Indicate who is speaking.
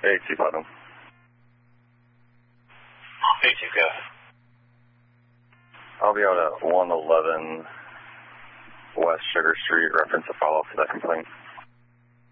Speaker 1: A2 Platinum.
Speaker 2: A2, go.
Speaker 1: I'll be out at 111 West Sugar Street, reference a follow-up for that complaint.